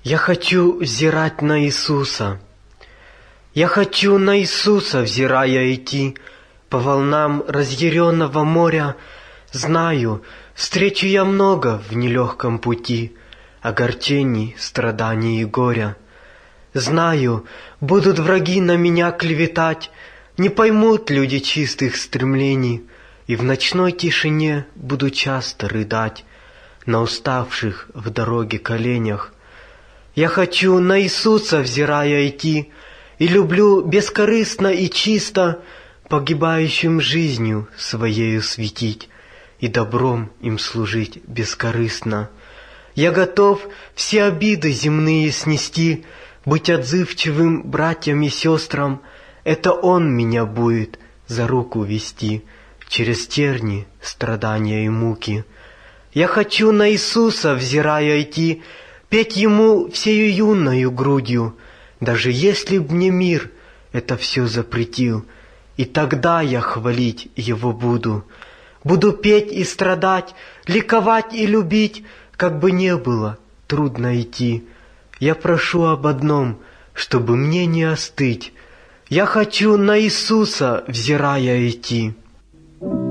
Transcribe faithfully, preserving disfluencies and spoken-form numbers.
Я хочу взирать на Иисуса. Я хочу на Иисуса, взирая, идти по волнам разъяренного моря. Знаю, встречу я много в нелегком пути огорчений, страданий и горя. Знаю, будут враги на меня клеветать, не поймут люди чистых стремлений, и в ночной тишине буду часто рыдать на уставших в дороге коленях. Я хочу на Иисуса, взирая, идти, и люблю бескорыстно и чисто погибающим жизнью своею светить и добром им служить бескорыстно. Я готов все обиды земные снести, быть отзывчивым братьям и сестрам. Это Он меня будет за руку вести через терни, страдания и муки. Я хочу на Иисуса, взирая, идти, петь Ему всею юною грудью, даже если б мне мир это все запретил, и тогда я хвалить Его буду. Буду петь и страдать, ликовать и любить, как бы не было трудно идти. Я прошу об одном, чтобы мне не остыть. Я хочу на Иисуса, взирая, идти.